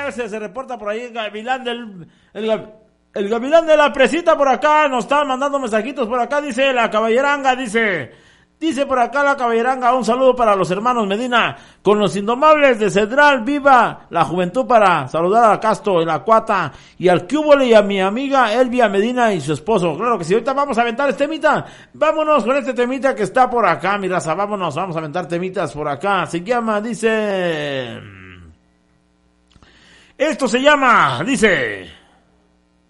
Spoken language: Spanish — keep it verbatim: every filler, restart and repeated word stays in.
a ver si se reporta por ahí el gavilán del... El, gav- el gavilán de la presita por acá, nos están mandando mensajitos por acá, dice la caballeranga, dice... Dice por acá la caballeranga, un saludo para los hermanos Medina, con los indomables de Cedral, viva la juventud, para saludar a Castro, el Acuata, y al Cúbole y a mi amiga Elvia Medina y su esposo. Claro que sí, ahorita vamos a aventar este temita, vámonos con este temita que está por acá, mi raza, vámonos, vamos a aventar temitas por acá, se llama, dice... Esto se llama, dice...